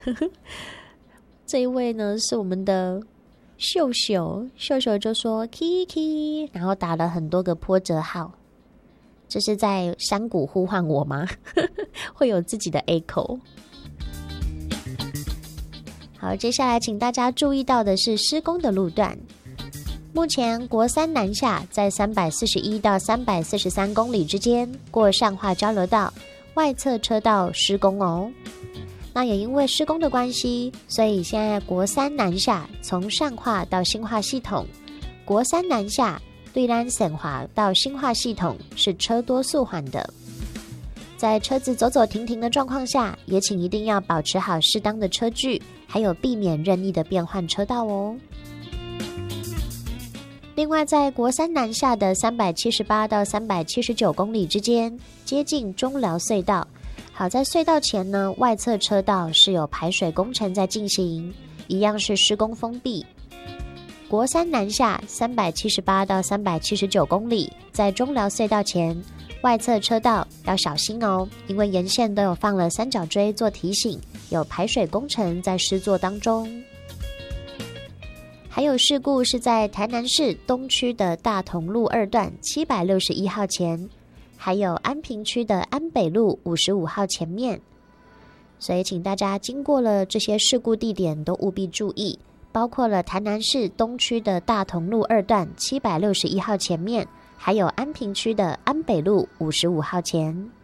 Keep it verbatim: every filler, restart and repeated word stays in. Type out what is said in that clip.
这一位呢是我们的秀秀，秀秀就说 Kiki， 然后打了很多个波折号。这是在山谷呼唤我吗？会有自己的 echo。 好，接下来请大家注意到的是施工的路段。目前国三南下在三百四十一到三百四十三公里之间，过善化交流道外侧车道施工哦。那也因为施工的关系，所以现在国三南下从善化到新化系统，国三南下对兰省华到新化系统是车多速缓的。在车子走走停停的状况下，也请一定要保持好适当的车距，还有避免任意的变换车道哦。另外，在国三南下的三百七十八到三百七十九公里之间，接近中寮隧道。好在隧道前呢，外侧车道是有排水工程在进行，一样是施工封闭。国三南下三百七十八到三百七十九公里，在中寮隧道前，外侧车道要小心哦，因为沿线都有放了三角锥做提醒，有排水工程在施作当中。还有事故是在台南市东区的大同路二段七百六十一号前，还有安平区的安北路五十五号前面。所以请大家经过了这些事故地点都务必注意，包括了台南市东区的大同路二段七百六十一号前面，还有安平区的安北路五十五号前。